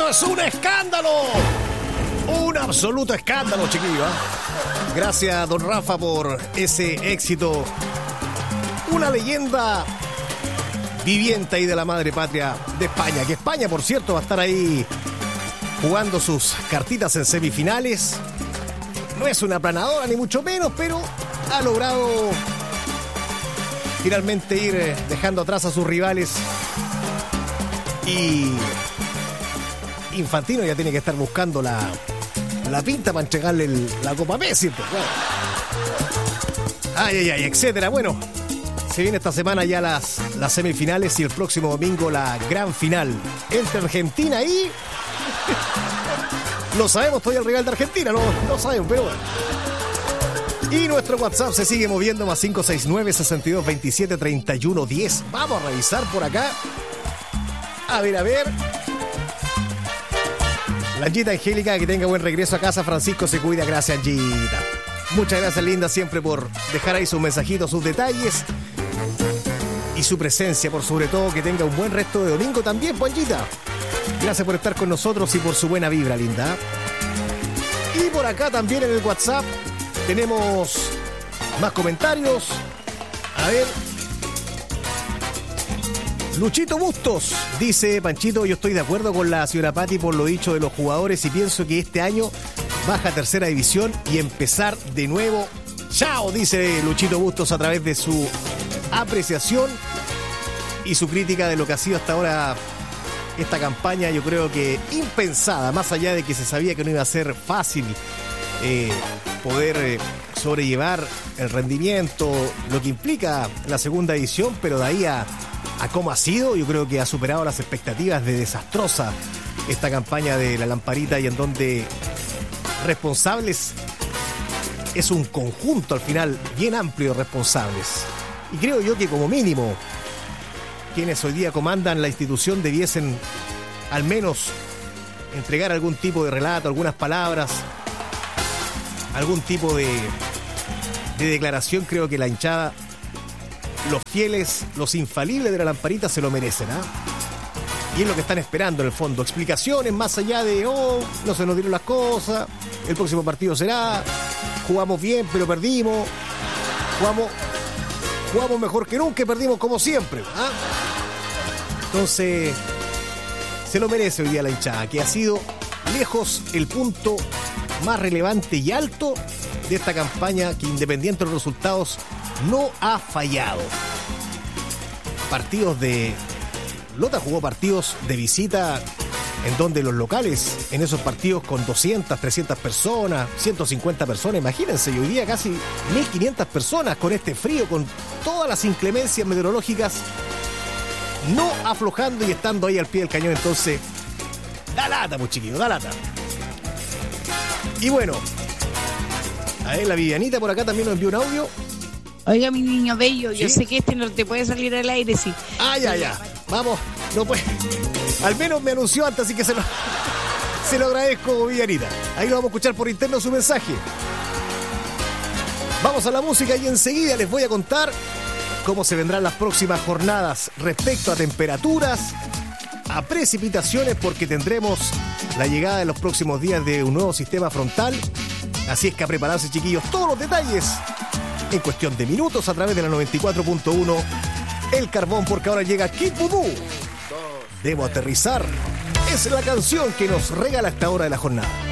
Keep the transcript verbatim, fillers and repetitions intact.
Esto es un escándalo. Un absoluto escándalo, chiquillo. ¿eh? Gracias, don Rafa, por ese éxito. Una leyenda viviente ahí de la madre patria de España. Que España, por cierto, va a estar ahí jugando sus cartitas en semifinales. No es una aplanadora, ni mucho menos, pero ha logrado finalmente ir dejando atrás a sus rivales. Y Infantino ya tiene que estar buscando la, la pinta para entregarle el, la Copa Messi. Pues, bueno. Ay, ay, ay, etcétera. Bueno, se viene esta semana ya las, las semifinales y el próximo domingo la gran final entre Argentina y... Lo sabemos todavía el rival de Argentina, no, no sabemos, pero bueno. Y nuestro WhatsApp se sigue moviendo, más cinco seis nueve, sesenta y dos veintisiete, treinta y uno diez. Vamos a revisar por acá. A ver, a ver. La Anguita Angélica, que tenga buen regreso a casa. Francisco se cuida, gracias Anguita. Muchas gracias, linda, siempre por dejar ahí sus mensajitos, sus detalles y su presencia, por sobre todo. Que tenga un buen resto de domingo también, Anguita. Gracias por estar con nosotros y por su buena vibra, linda. Y por acá también en el WhatsApp tenemos más comentarios. A ver. Luchito Bustos dice: Panchito, yo estoy de acuerdo con la señora Patti por lo dicho de los jugadores y pienso que este año baja a tercera división y empezar de nuevo. Chao, dice Luchito Bustos a través de su apreciación y su crítica de lo que ha sido hasta ahora esta campaña. Yo creo que impensada, más allá de que se sabía que no iba a ser fácil eh, poder eh, sobrellevar el rendimiento, lo que implica la segunda edición, pero de ahí a, a cómo ha sido, yo creo que ha superado las expectativas de desastrosa esta campaña de la lamparita, y en donde responsables es un conjunto al final bien amplio de responsables. Y creo yo que como mínimo quienes hoy día comandan la institución debiesen al menos entregar algún tipo de relato, algunas palabras, algún tipo de, de declaración. Creo que la hinchada, los fieles, los infalibles de la lamparita se lo merecen, ¿ah? ¿eh? Y es lo que están esperando en el fondo. Explicaciones más allá de, oh, no se nos dieron las cosas, el próximo partido será, jugamos bien pero perdimos, jugamos, jugamos mejor que nunca y perdimos como siempre, ¿ah? Entonces, se lo merece hoy día la hinchada, que ha sido lejos el punto más relevante y alto de esta campaña, que independiente de los resultados no ha fallado. Partidos de... Lota jugó partidos de visita en donde los locales, en esos partidos con doscientas, trescientas personas, ciento cincuenta personas, imagínense, y hoy día casi mil quinientas personas con este frío, con todas las inclemencias meteorológicas, no aflojando y estando ahí al pie del cañón. Entonces, da lata, pues chiquillo, da lata. Y bueno, a ver, la Vivianita por acá también nos envió un audio. Oiga, mi niño bello, ¿Sí? Yo sé que este no te puede salir al aire, sí. Ah, ya, ya. Vamos, no puede. Al menos me anunció antes, así que se lo, se lo agradezco, Vivianita. Ahí lo vamos a escuchar por interno su mensaje. Vamos a la música y enseguida les voy a contar cómo se vendrán las próximas jornadas respecto a temperaturas, a precipitaciones, porque tendremos la llegada en los próximos días de un nuevo sistema frontal. Así es que a prepararse, chiquillos, todos los detalles en cuestión de minutos a través de la noventa y cuatro punto uno El Carbón, porque ahora llega Kid Voodoo. Debo aterrizar. Es la canción que nos regala esta hora de la jornada.